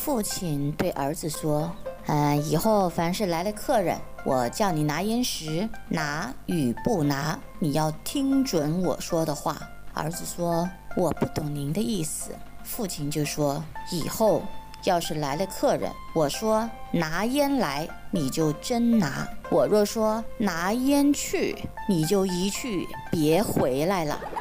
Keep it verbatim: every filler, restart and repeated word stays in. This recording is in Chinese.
父亲对儿子说，呃，以后凡是来了客人，我叫你拿烟时，拿与不拿，你要听准我说的话。儿子说，我不懂您的意思。父亲就说，以后要是来了客人，我说拿烟来，你就真拿；我若说拿烟去，你就一去别回来了。